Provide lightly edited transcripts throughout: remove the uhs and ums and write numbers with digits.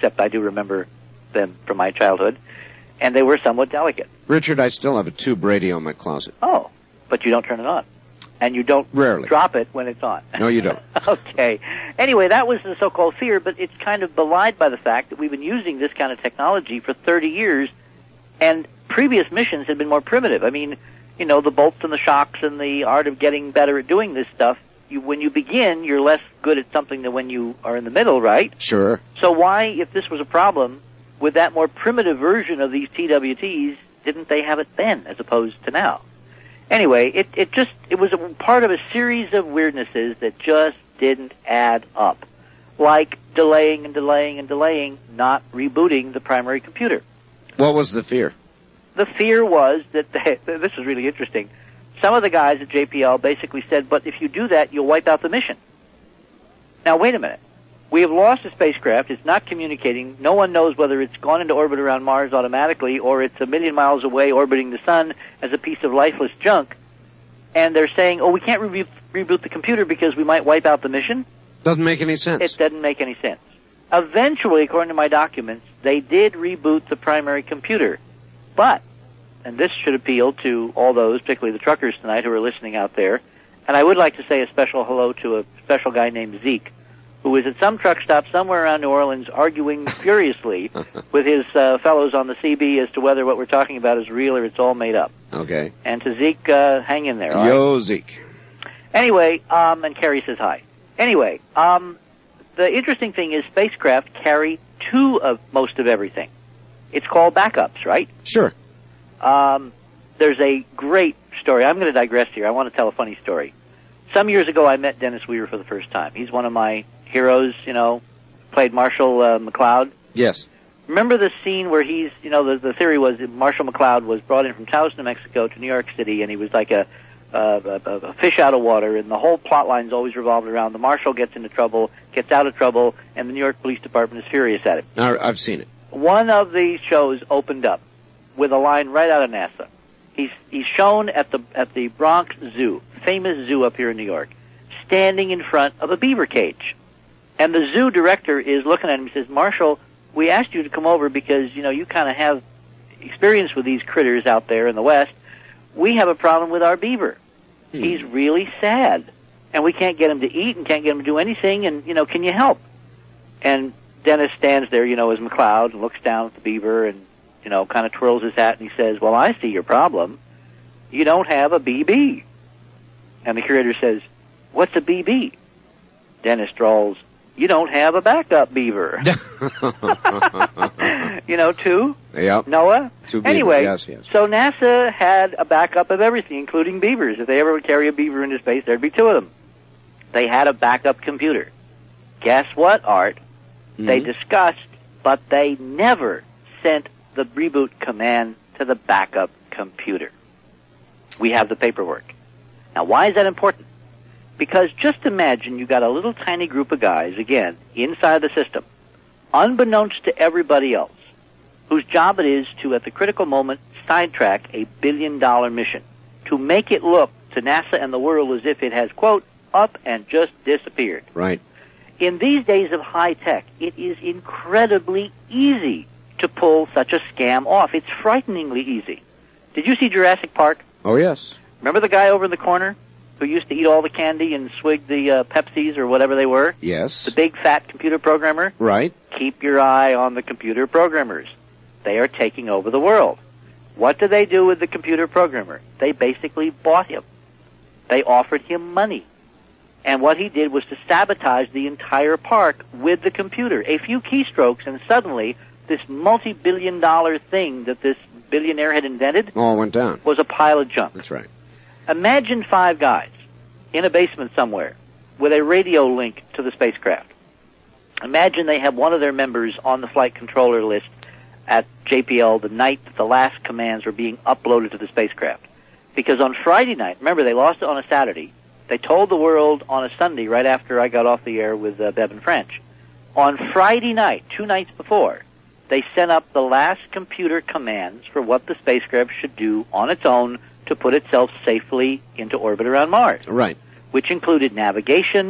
except I do remember them from my childhood, and they were somewhat delicate. Richard, I still have a tube radio in my closet. Oh, but you don't turn it on. And you don't Rarely. drop it when it's on. No, you don't. Okay. Anyway, that was the so-called fear, but it's kind of belied by the fact that we've been using this kind of technology for 30 years, and previous missions had been more primitive. I mean, you know, the bolts and the shocks and the art of getting better at doing this stuff, when you begin, you're less good at something than when you are in the middle, right? Sure. So why, if this was a problem, with that more primitive version of these TWTs, didn't they have it then as opposed to now? Anyway, it was a part of a series of weirdnesses that just didn't add up. Like delaying and delaying and delaying, not rebooting the primary computer. What was the fear? The fear was that, this is really interesting, some of the guys at JPL basically said, but if you do that, you'll wipe out the mission. Now, wait a minute. We have lost a spacecraft. It's not communicating. No one knows whether it's gone into orbit around Mars automatically or it's a million miles away orbiting the sun as a piece of lifeless junk. And they're saying, oh, we can't reboot the computer because we might wipe out the mission. Doesn't make any sense. It doesn't make any sense. Eventually, according to my documents, they did reboot the primary computer. But, and this should appeal to all those, particularly the truckers tonight who are listening out there, and I would like to say a special hello to a special guy named Zeke, who was at some truck stop somewhere around New Orleans arguing furiously with his fellows on the CB as to whether what we're talking about is real or it's all made up. Okay. And to Zeke, hang in there. Yo, right? Zeke. Anyway, and Carrie says hi. Anyway, the interesting thing is spacecraft carry two of most of everything. It's called backups, right? Sure. There's a great story. I'm going to digress here. I want to tell a funny story. Some years ago, I met Dennis Weaver for the first time. He's one of my heroes, you know, played Marshall McLeod. Yes. Remember the scene where he's, you know, the theory was that Marshall McLeod was brought in from Taos, New Mexico to New York City, and he was like a fish out of water, and the whole plot line's always revolved around the Marshal gets into trouble, gets out of trouble, and the New York Police Department is furious at him. I've seen it. One of these shows opened up with a line right out of NASA. He's shown at the Bronx Zoo, famous zoo up here in New York, standing in front of a beaver cage. And the zoo director is looking at him and says, Marshall, we asked you to come over because, you know, you kind of have experience with these critters out there in the West. We have a problem with our beaver. He's really sad. And we can't get him to eat and can't get him to do anything. And, you know, can you help? And Dennis stands there, you know, as McLeod and looks down at the beaver and, you know, kind of twirls his hat and he says, well, I see your problem. You don't have a BB. And the curator says, what's a BB? Dennis drawls, you don't have a backup beaver. You know, two? Yep. Noah? Two beavers. Anyway, yes. So NASA had a backup of everything, including beavers. If they ever would carry a beaver into space, there'd be two of them. They had a backup computer. Guess what, Art? They discussed, but they never sent the reboot command to the backup computer. We have the paperwork. Now, why is that important? Because just imagine you got a little tiny group of guys, again, inside the system, unbeknownst to everybody else, whose job it is to, at the critical moment, sidetrack a billion-dollar mission, to make it look to NASA and the world as if it has, quote, up and just disappeared. Right. In these days of high tech, it is incredibly easy to pull such a scam off. It's frighteningly easy. Did you see Jurassic Park? Oh, yes. Remember the guy over in the corner who used to eat all the candy and swig the Pepsis or whatever they were? Yes. The big fat computer programmer? Right. Keep your eye on the computer programmers. They are taking over the world. What do they do with the computer programmer? They basically bought him. They offered him money. And what he did was to sabotage the entire park with the computer. A few keystrokes, and suddenly this multi-billion-dollar thing that this billionaire had invented all went down. Was a pile of junk. That's right. Imagine 5 guys in a basement somewhere with a radio link to the spacecraft. Imagine they have one of their members on the flight controller list at JPL the night that the last commands were being uploaded to the spacecraft. Because on Friday night, remember they lost it on a Saturday, they told the world on a Sunday right after I got off the air with Bev and French. On Friday night, 2 nights before, they sent up the last computer commands for what the spacecraft should do on its own to put itself safely into orbit around Mars. Right. Which included navigation,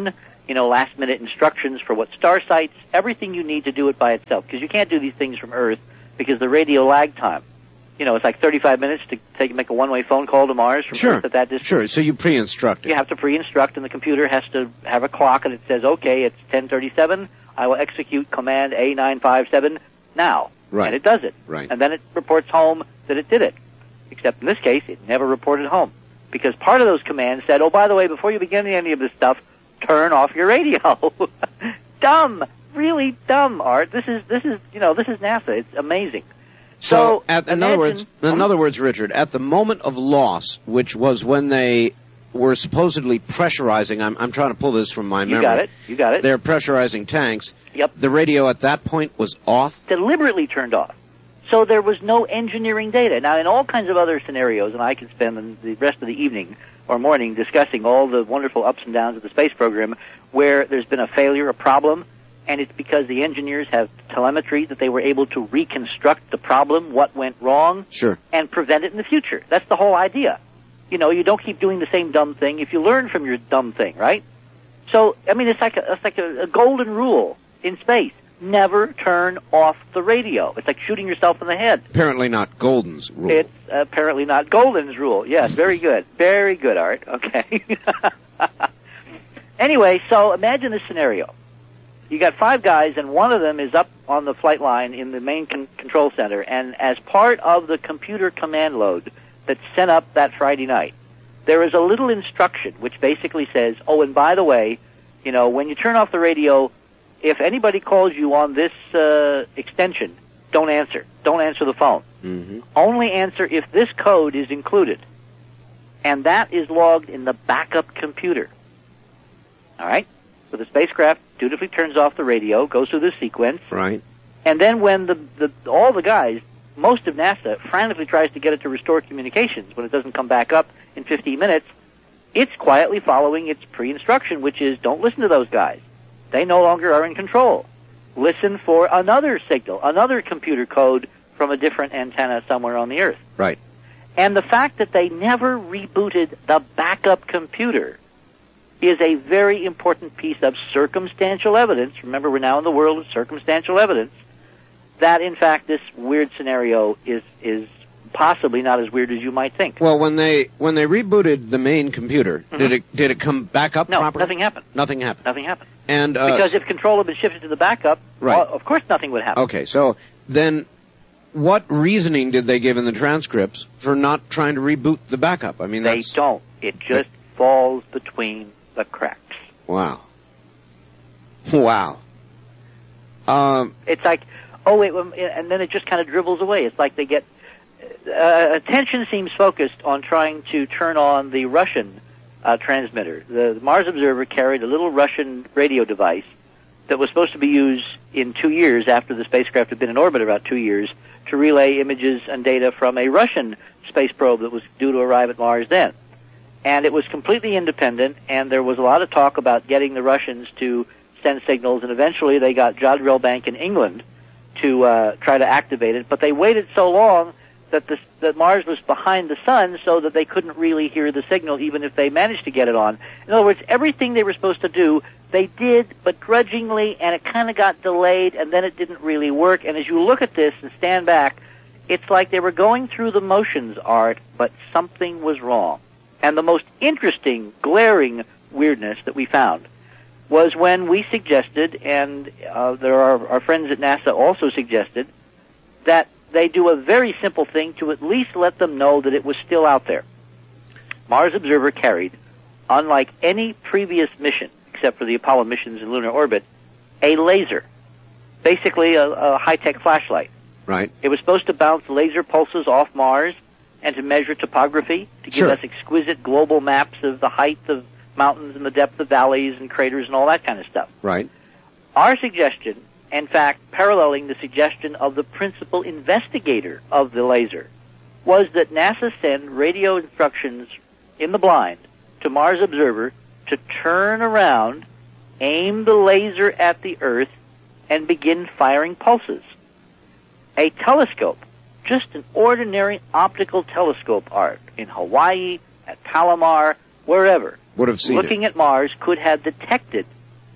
last-minute instructions for what star sites, everything you need to do it by itself, because you can't do these things from Earth because the radio lag time. It's like 35 minutes to make a one-way phone call to Mars from Earth at that distance. Sure, so you pre-instruct it. You have to pre-instruct, and the computer has to have a clock, and it says, okay, it's 10:37, I will execute command A957 now. Right. And it does it. Right. And then it reports home that it did it. Except in this case, it never reported home. Because part of those commands said, oh, by the way, before you begin any of this stuff, turn off your radio. Dumb. Really dumb, Art. This is NASA. It's amazing. So in other words, Richard, at the moment of loss, which was when they were supposedly pressurizing, I'm trying to pull this from my memory. You got it. They're pressurizing tanks. Yep. The radio at that point was off? Deliberately turned off. So there was no engineering data. Now, in all kinds of other scenarios, and I could spend the rest of the evening or morning discussing all the wonderful ups and downs of the space program where there's been a failure, a problem, and it's because the engineers have telemetry that they were able to reconstruct the problem, what went wrong, sure, and prevent it in the future. That's the whole idea. You don't keep doing the same dumb thing if you learn from your dumb thing, right? So, I mean, it's like a golden rule in space. Never turn off the radio. It's like shooting yourself in the head. Apparently not Golden's rule. It's apparently not Golden's rule. Yes, very good. Very good, Art. Okay. Anyway, so imagine this scenario. You got 5 guys, and one of them is up on the flight line in the main control center, and as part of the computer command load that's sent up that Friday night, there is a little instruction which basically says, oh, and by the way, when you turn off the radio, if anybody calls you on this extension, don't answer. Don't answer the phone. Mm-hmm. Only answer if this code is included. And that is logged in the backup computer. All right? So the spacecraft dutifully turns off the radio, goes through the sequence. Right. And then when all the guys, most of NASA, frantically tries to get it to restore communications when it doesn't come back up in 15 minutes, it's quietly following its pre-instruction, which is don't listen to those guys. They no longer are in control. Listen for another signal, another computer code from a different antenna somewhere on the Earth. Right. And the fact that they never rebooted the backup computer is a very important piece of circumstantial evidence. Remember, we're now in the world of circumstantial evidence that, in fact, this weird scenario is possibly not as weird as you might think. Well, when they rebooted the main computer, mm-hmm. did it come back up properly? No, nothing happened. Nothing happened. Nothing happened. And because if control had been shifted to the backup, right. Well, of course nothing would happen. Okay, so then what reasoning did they give in the transcripts for not trying to reboot the backup? I mean, they don't. It just falls between the cracks. Wow. Wow. It's like, oh wait, and then it just kind of dribbles away. It's like they get attention seems focused on trying to turn on the Russian transmitter. The Mars Observer carried a little Russian radio device that was supposed to be used in 2 years after the spacecraft had been in orbit about 2 years to relay images and data from a Russian space probe that was due to arrive at Mars then. And it was completely independent, and there was a lot of talk about getting the Russians to send signals, and eventually they got Jodrell Bank in England to try to activate it, but they waited so long that Mars was behind the sun so that they couldn't really hear the signal even if they managed to get it on. In other words, everything they were supposed to do, they did, but grudgingly, and it kind of got delayed, and then it didn't really work. And as you look at this and stand back, it's like they were going through the motions, Art, but something was wrong. And the most interesting, glaring weirdness that we found was when we suggested, and our friends at NASA also suggested, that they do a very simple thing to at least let them know that it was still out there. Mars Observer carried, unlike any previous mission, except for the Apollo missions in lunar orbit, a laser, basically a high-tech flashlight. Right. It was supposed to bounce laser pulses off Mars and to measure topography, to give us exquisite global maps of the height of mountains and the depth of valleys and craters and all that kind of stuff. Right. Our suggestion, in fact, paralleling the suggestion of the principal investigator of the laser, was that NASA send radio instructions in the blind to Mars Observer to turn around, aim the laser at the Earth, and begin firing pulses. A telescope, just an ordinary optical telescope, Art, in Hawaii, at Palomar, wherever, would have seen looking at Mars, could have detected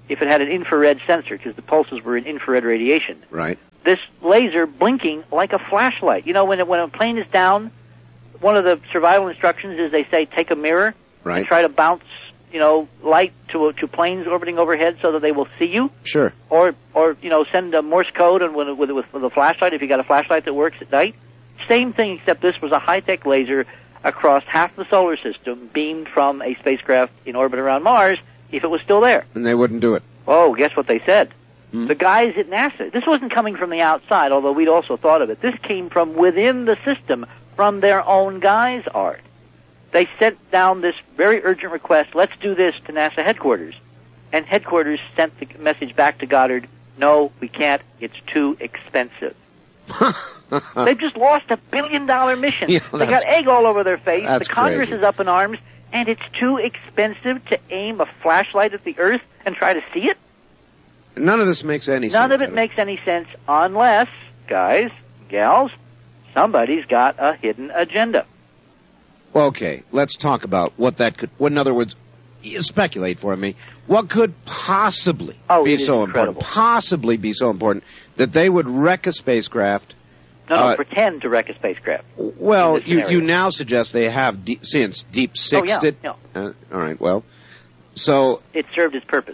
if it had an infrared sensor, because the pulses were in infrared radiation. Right. This laser blinking like a flashlight. You know, when a plane is down, one of the survival instructions is they say take a mirror and try to bounce, light to planes orbiting overhead so that they will see you. Sure. Or send a Morse code and with a flashlight if you got a flashlight that works at night. Same thing, except this was a high-tech laser across half the solar system, beamed from a spacecraft in orbit around Mars, if it was still there. And they wouldn't do it. Oh, guess what they said? The guys at NASA, this wasn't coming from the outside, although we'd also thought of it. This came from within the system, from their own guys, Art. They sent down this very urgent request, let's do this, to NASA headquarters. And headquarters sent the message back to Goddard, no, we can't, it's too expensive. They've just lost $1 billion mission. Yeah, they got egg all over their face. The Congress crazy. is up in arms, and it's too expensive to aim a flashlight at the Earth and try to see it? None of this makes any sense. None of it makes any sense unless, guys, gals, somebody's got a hidden agenda. Okay, let's talk about what that could, in other words, speculate for me. What could possibly be so important? Possibly be so important that they would wreck a spacecraft. No, pretend to wreck a spacecraft. Well, you now suggest they have, since Deep Sixed it. Yeah. All right, well, so. It served its purpose.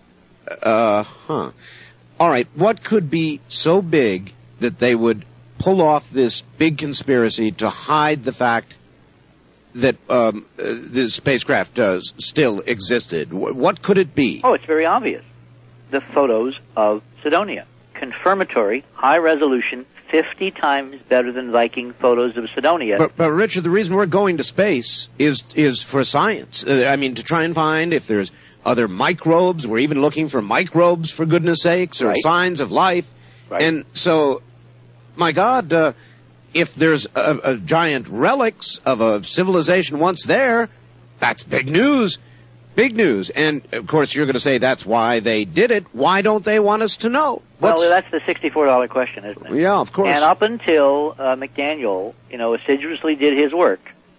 All right, what could be so big that they would pull off this big conspiracy to hide the fact that the spacecraft still existed? What could it be? Oh, it's very obvious. The photos of Cydonia. Confirmatory, high resolution, 50 times better than Viking photos of Cydonia. But Richard, the reason we're going to space is for science. To try and find if there's other microbes. We're even looking for microbes, for goodness sakes, or signs of life. Right. And so, my God, if there's a giant relics of a civilization once there, that's big news. Big news. And, of course, you're going to say that's why they did it. Why don't they want us to know? Well, that's the $64 question, isn't it? Yeah, of course. And up until McDaniel, assiduously did his work,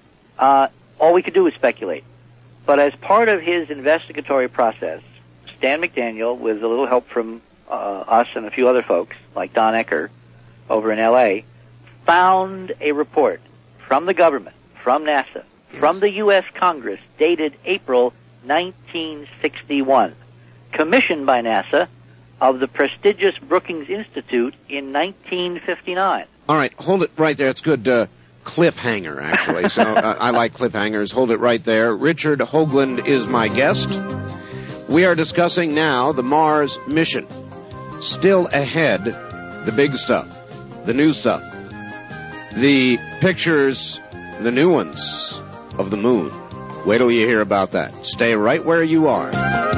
all we could do was speculate. But as part of his investigatory process, Stan McDaniel, with a little help from us and a few other folks, like Don Ecker over in L.A., found a report from the government, from NASA, from the U.S. Congress, dated April 1961, commissioned by NASA of the prestigious Brookings Institute in 1959. All right, hold it right there. It's good cliffhanger, actually. So I like cliffhangers. Hold it right there. Richard Hoagland is my guest. We are discussing now the Mars mission. Still ahead, the big stuff, the new stuff, the pictures, the new ones of the moon. Wait till you hear about that. Stay right where you are.